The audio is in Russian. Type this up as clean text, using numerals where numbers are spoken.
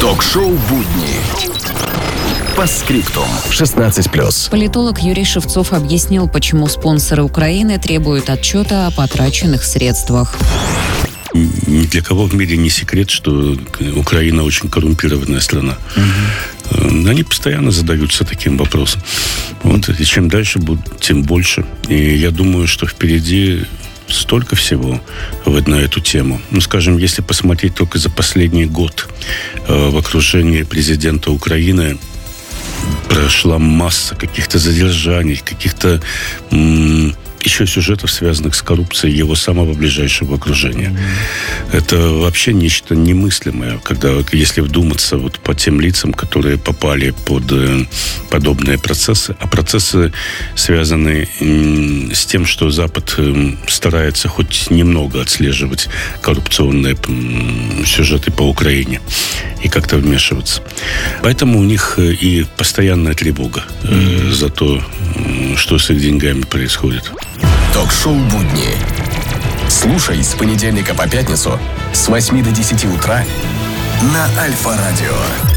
Ток-шоу «Будни». По скриптум. 16+. Политолог Юрий Шевцов объяснил, почему спонсоры Украины требуют отчета о потраченных средствах. Ни для кого в мире не секрет, что Украина очень коррумпированная страна. Они постоянно задаются таким вопросом. И чем дальше, тем больше. И я думаю, что впереди столько всего на эту тему. Скажем, если посмотреть только за последний год в окружении президента Украины прошла масса каких-то задержаний, каких-то еще сюжетов, связанных с коррупцией его самого ближайшего окружения. Это вообще нечто немыслимое, если вдуматься по тем лицам, которые попали под подобные процессы. А процессы связаны с тем, что Запад старается хоть немного отслеживать коррупционные сюжеты по Украине и как-то вмешиваться. Поэтому у них и постоянная тревога за то, что с их деньгами происходит. Ток-шоу «Будни». Слушай с понедельника по пятницу с 8 до 10 утра на Альфа-радио.